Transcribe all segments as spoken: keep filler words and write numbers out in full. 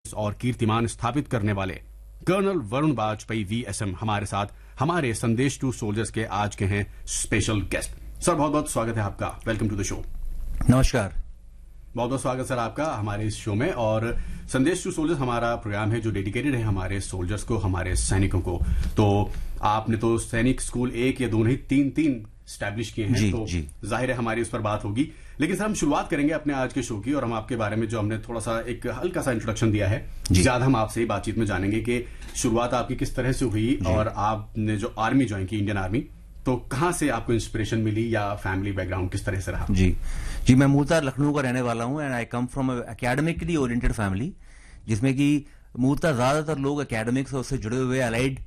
और कीर्तिमान स्थापित करने वाले कर्नल वरुण वाजपेयी वीएसएम हमारे साथ हमारे संदेश टू सोल्जर्स के आज के हैं स्पेशल गेस्ट। सर बहुत बहुत स्वागत है आपका, वेलकम टू द शो। नमस्कार, बहुत बहुत स्वागत सर आपका हमारे इस शो में। और संदेश टू सोल्जर्स हमारा प्रोग्राम है जो डेडिकेटेड है हमारे सोल्जर्स को, हमारे सैनिकों को। तो आपने तो सैनिक स्कूल एक या दो नहीं तीन तीन स्टैब्लिश किए हैं, जी, तो जी। जाहिर है हमारी उस पर बात होगी। लेकिन सर हम शुरुआत करेंगे अपने आज के शो की, और हम आपके बारे में जो हमने थोड़ा सा एक हल्का सा इंट्रोडक्शन दिया है, ज्यादा हम आपसे ही बातचीत में जानेंगे कि शुरुआत आपकी किस तरह से हुई और आपने जो आर्मी ज्वाइन की, इंडियन आर्मी, तो कहां से आपको इंस्पिरेशन मिली या फैमिली बैकग्राउंड किस तरह से रहा? जी जी मैं मूलतः लखनऊ का रहने वाला हूं and I come from academically oriented family, जिसमें कि मूलतः ज्यादातर लोग एकेडमिक्स और उससे जुड़े हुए अलाइड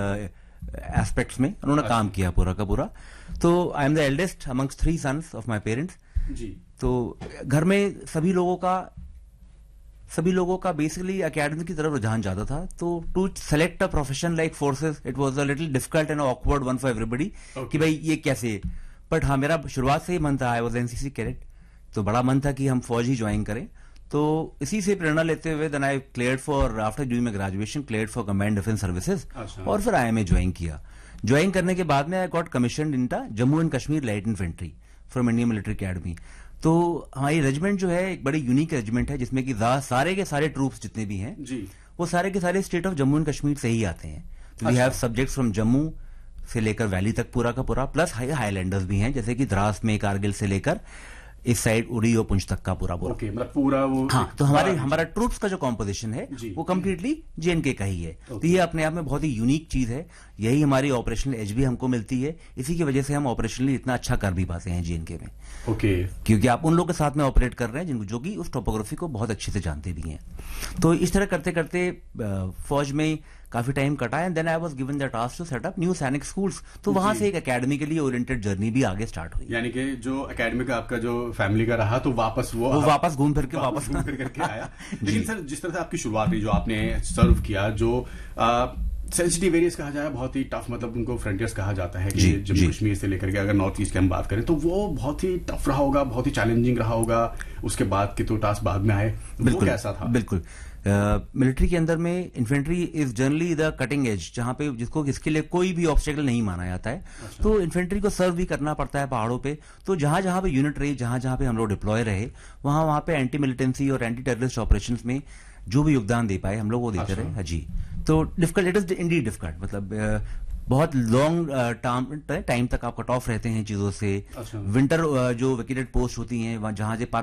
एस्पेक्ट्स में उन्होंने काम किया पूरा का पूरा। तो I am the eldest amongst three sons of my parents. जी। तो घर में सभी लोगों का सभी लोगों का बेसिकली एकेडमिक की तरफ रुझान ज्यादा था। तो to select a profession like forces it was a little difficult and awkward one for everybody कि भाई ये कैसे। बट हाँ, मेरा शुरुआत से ही मन था, आई वाज एनसीसी कैडेट, तो बड़ा मन था कि हम फौज ही ज्वाइन करें। तो इसी से प्रेरणा लेते हुए then I cleared for after doing my graduation cleared for command defence services, और फिर आईएमए ज्वाइन किया। ज्वाइन करने के बाद में I got commission in Jammu and Kashmir light infantry from Indian military academy. तो हमारी रेजिमेंट जो है एक बड़ी यूनिक रेजिमेंट है, जिसमें कि सारे के सारे ट्रूप्स जितने भी हैं जी, वो सारे के सारे state of Jammu and Kashmir से ही आते हैं। तो we have subjects from Jammu से लेकर वैली तक पूरा का पूरा, प्लस हाई हाईलैंडर्स भी हैं, जैसे कि द्रास में कारगिल से लेकर इस साइड उड़ी और पुंछ तक का पूरा पूरा। okay, मतलब पूरा वो। हाँ, तो हमारे हमारा ट्रूप्स का जो कॉम्पोजिशन है वो कम्प्लीटली जेएनके का ही है। okay. तो ये अपने आप में बहुत ही यूनिक चीज है। यही हमारी ऑपरेशनल एज भी हमको मिलती है, इसी की वजह से हम ऑपरेशनली इतना अच्छा कर भी पाते हैं जेएनके में। Okay okay. क्योंकि आप उन लोग के साथ में ऑपरेट कर रहे हैं जिनको जो कि उस टोपोग्राफी को बहुत अच्छे से जानते भी हैं। तो इस तरह करते करते फौज में काफी टाइम कटा and then I was given the task to set up new सैनिक स्कूल्स। तो वहां से एक एकेडमिकली ओरिएंटेड जर्नी भी आगे स्टार्ट हुई। यानी कि जो एकेडमी का आपका जो फैमिली का रहा, तो वापस वो, वो वापस घूम फिर के वापस घूम फिर करके आया। लेकिन सर जिस तरह से आपकी शुरुआत हुई, जो आपने सर्व किया, जो सेंसिटिव एरियाज कहा जाए, बहुत ही टफ, मतलब उनको फ्रंटियर्स कहा जाता है कि जम्मू कश्मीर से लेकर के अगर नॉर्थ ईस्ट की हम बात करें तो वो बहुत ही टफ रहा होगा, बहुत ही चैलेंजिंग रहा होगा। उसके बाद के तो टास्क बाद में आए, वो कैसा था? बिल्कुल, मिलिट्री uh, के अंदर में infantry is generally the cutting edge, जहां पे जिसको इसके लिए कोई भी ऑब्स्टेकल नहीं माना जाता है। अच्छा। तो इन्फेंट्री को सर्व भी करना पड़ता है पहाड़ों पे। तो जहां जहां पे यूनिट रही, जहां जहां पे हम लोग डिप्लॉय रहे, वहां वहां पे एंटी मिलिटेंसी और एंटी टेररिस्ट ऑपरेशंस में जो भी योगदान दे पाए हम लोग वो देते अच्छा। रहे। जी, तो difficult, it is Indeed difficult, मतलब बहुत लॉन्ग टाइम तक आप कट ऑफ रहते हैं चीजों से। अच्छा। विंटर जो वेकेटेड पोस्ट होती हैं, जहां से